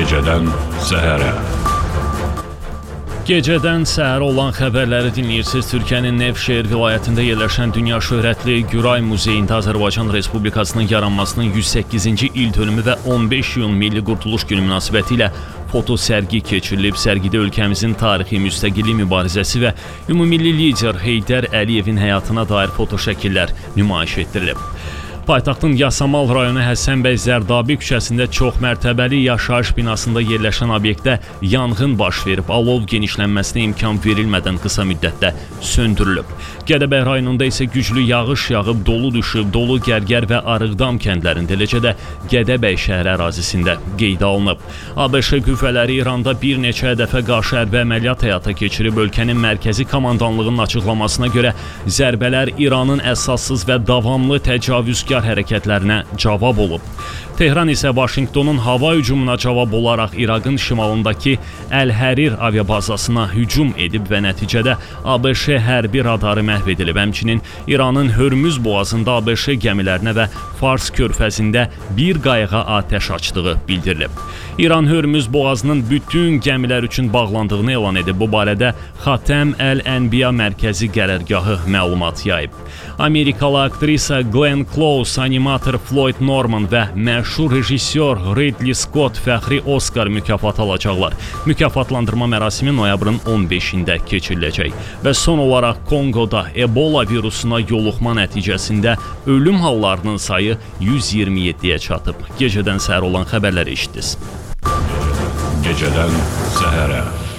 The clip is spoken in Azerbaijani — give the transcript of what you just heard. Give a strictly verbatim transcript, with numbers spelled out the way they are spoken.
Gecədən səhərə. Gecədən səhərə olan xəbərləri dinləyirsiniz. Türkiyənin Nevşehir vilayətində yerləşən dünya şöhrətli Güray Muzeyində Azərbaycan Respublikasının yaranmasının yüz səkkizinci il dönümü və on beş iyun Milli Qurtuluş Günü münasibətilə foto sərgi keçirilib. Sərgidə ölkəmizin tarixi, müstəqillik mübarizəsi və ümumilli lider Heydər Əliyevin həyatına dair foto şəkillər nümayiş etdirilib. Paytaxtın Yasamal rayonu Həsən bəy Zərdabi küçəsində çoxmərtəbəli yaşayış binasında yerləşən obyektdə yanğın baş verib, alov genişlənməsinə imkan verilmədən qısa müddətdə söndürülüb. Gədəbəy rayonunda isə güclü yağış yağıb, dolu düşüb, Dolu, Gərgər və Arıqdam kəndlərində, eləcə də Gədəbəy şəhəri ərazisində qeydə alınıb. ABŞ qüvvələri İranda bir neçə hədəfə qarşı hərbi əməliyyat həyata keçirib. Ölkənin mərkəzi komandanlığının açıqlamasına görə zərbələr İranın əsassız və davamlı təcavüzkar hərəkətlərinə cavab olub. Tehran isə Vaşinqtonun hava hücumuna cavab olaraq İraqın şimalındakı Əl-Hərir aviabazasına hücum edib və nəticədə ABŞ hərbi radarı məhv edilib. Həmçinin İranın Hörmüz boğazında ABŞ gəmilərinə və Fars körfəzində bir qayığa atəş açdığı bildirilib. İran Hörmüz boğazının bütün gəmilər üçün bağlandığını elan edib. Bu barədə Xatəm Əl-Ənbiya mərkəzi qərargahı məlumat yayıb. Amerikalı aktrisa Glenn Close, animator Floyd Norman və məşhur rejissor Ridley Scott fəxri Oscar mükafatı alacaqlar. Mükafatlandırma mərasimi noyabrın on beşində keçiriləcək. Və son olaraq Kongoda Ebola virusuna yoluxma nəticəsində ölüm hallarının sayı yüz iyirmi yeddiyə çatıb. Gecədən səhər olan xəbərləri eşitdiniz. Gecədən səhərə.